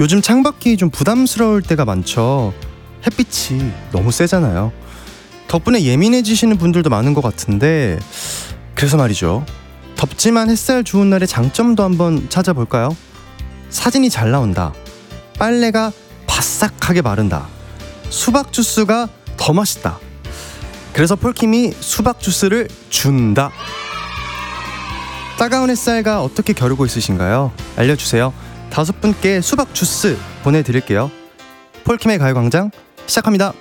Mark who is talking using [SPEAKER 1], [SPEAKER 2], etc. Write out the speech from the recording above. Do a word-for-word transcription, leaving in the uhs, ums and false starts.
[SPEAKER 1] 요즘 창밖이 좀 부담스러울 때가 많죠. 햇빛이 너무 세잖아요. 덕분에 예민해지시는 분들도 많은 것 같은데, 그래서 말이죠, 덥지만 햇살 좋은 날의 장점도 한번 찾아볼까요? 사진이 잘 나온다, 빨래가 바싹하게 마른다, 수박 주스가 더 맛있다. 그래서 폴킴이 수박 주스를 준다. 따가운 햇살과 어떻게 겨루고 있으신가요? 알려주세요. 다섯 분께 수박 주스 보내드릴게요. 폴킴의 가요광장 시작합니다.